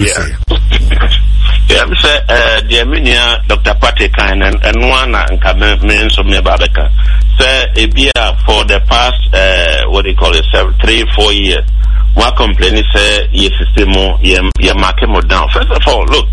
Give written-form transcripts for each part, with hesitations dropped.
Yeah, the Armenia Dr. Patrick and one and Cameron so me Babeka. Say for the past 3-4 years. One complaint say yes system ye market more down. First of all, look,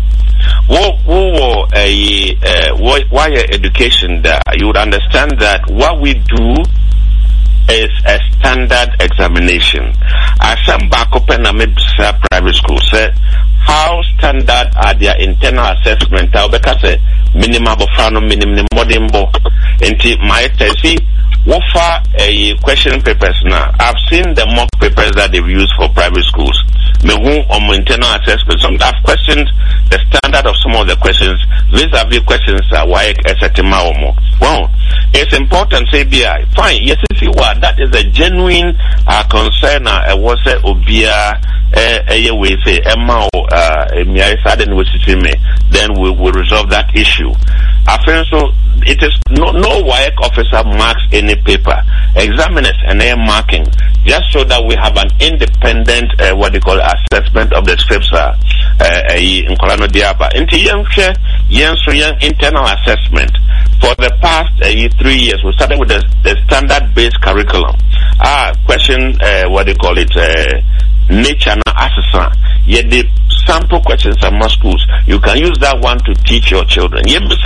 why education there, you would understand that what we do is a standard examination. As some back open private school say how standard are their internal assessment because minimum modern book into my see what for a question papers now. I've seen the mock papers that they've used for private schools. Me who on internal assessment, some I've questioned the standard of some of the questions. Vis-a-vis questions are why well, it's important say BI. Fine, yes, see what that is a genuine concern. Was a obia we say Emma then we will resolve that issue. I feel so it is no WAEC officer marks any paper. Examiners and they are marking just so that we have an independent what they call assessment of the scripts in Kolano Diaba. Into young internal assessment. For the past 3 years, we started with the standard-based curriculum. Question, what they call it, nature assessment. Yet the sample questions at most schools, you can use that one to teach your children.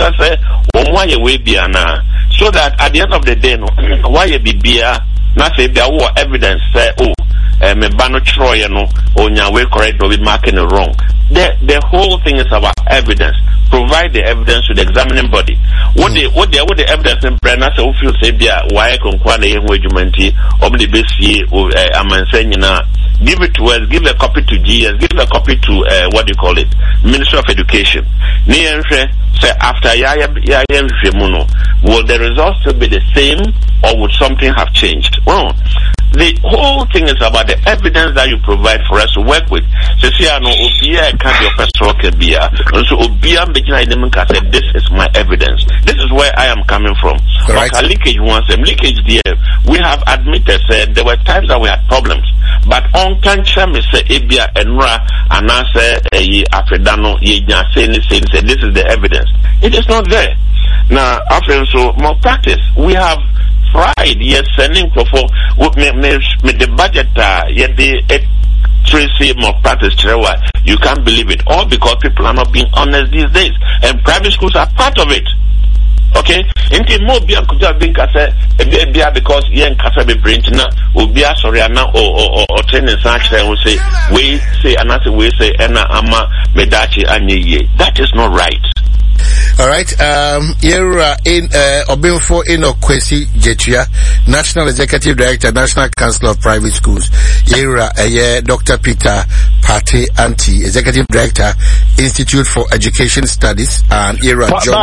So that at the end of the day, why you be beer, not say there were evidence, say, me bano troy no onyawe correct no be marking it wrong. The whole thing is about evidence. Provide the evidence to the examining body. What the evidence in Brenna so feel say bia why konkwana ye hwejumenti obli besi amansenya give it to us, give a copy to GS, give a copy to what do you call it, Ministry of Education. Say after will the results still be the same or would something have changed? Well, the whole thing is about the evidence that you provide for us to work with. So see, I know Obia can't be a personal Kabia. And so Obia said, this is my evidence. This is where I am coming from. Right. Leakage once, leakage there. We have admitted there were times that we had problems. But on cancer, Mr. Ebia and Ra, and I say, Afredano, say, this is the evidence. It is not there. Now, after so more practice, we have tried, yes, sending for with the budget, yet the Tracy more practice, you can't believe it. All because people are not being honest these days. And private schools are part of it. Okay? Inti mo bia kuja binka say bia because yen kasa be print na obia sorry na or training search we say we say another we say ena ama medachi anye. That is not right. All right. Here in Obinfo Inokwesi Jetua, National Executive Director, National Council of Private Schools. Here, Dr. Peter Pate Anti, Executive Director, Institute for Education Studies, and here John.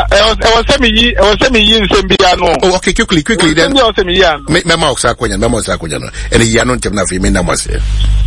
Oh, okay, quickly then. Memo Sakujan, and Yanon Temnafi Minamase.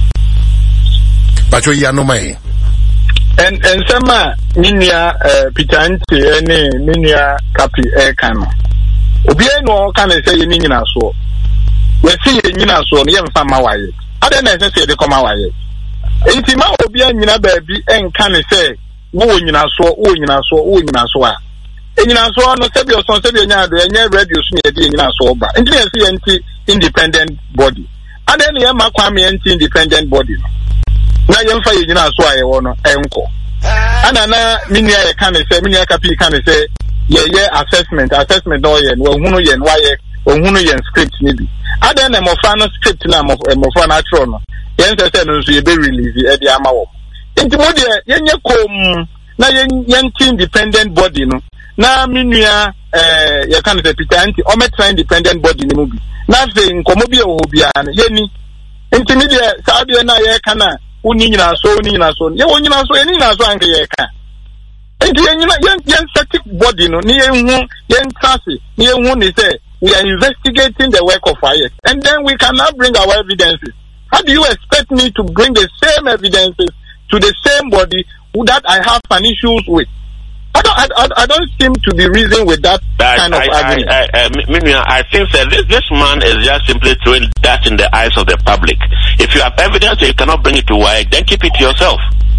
But you know my. And some Minia Pitanti any Minia Capi Ekano. Obiano can say Nina so. We see Nina so near Famaway. I don't necessarily the Comaway. Intima Obiana baby and can say, Nina so, Nina so. And Nina so, no Sabio son Sabina, the reduce me a Nina so, but independent body. And then Yama Kwame independent body. Na yemfa yina so aye wono enko ana na minia can say minia capi can say ye assessment no ye wo hunu ye why wo hunu ye script ni bi ada na mo fa no script na mo fa na tro no yen say no so ye be release e di ama wo enti mo de yenye kom na yen independent body no na minia ye can say pitanti o metra independent body ni mu bi na say nkomo bi e wo bia na ye ni enti mi de sabe na ye kana Unina so, ye wonyina so, yenina so anke yeka. Enti yen static body no, ni yen classy, ni yen say we are investigating the work of IS, and then we cannot bring our evidences. How do you expect me to bring the same evidences to the same body that I have an issues with? I don't seem to be reasoning with that kind of argument. I think that this man is just simply throwing that in the eyes of the public. If you have evidence that you cannot bring it to WAEC, then keep it to yourself.